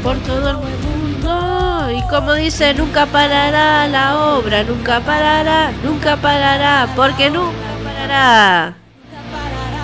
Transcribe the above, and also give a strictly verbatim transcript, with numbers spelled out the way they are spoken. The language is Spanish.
por todo el mundo. Y como dice, nunca parará la obra, nunca parará, nunca parará, porque nunca parará.